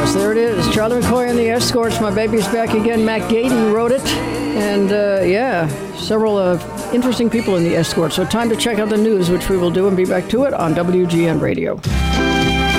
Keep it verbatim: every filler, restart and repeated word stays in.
Yes, there it is. Charlie McCoy and the Escorts. My Baby's Back Again. Matt Gady wrote it. And, uh, yeah, several uh, interesting people in the Escorts. So time to check out the news, which we will do, and be back to it on W G N Radio.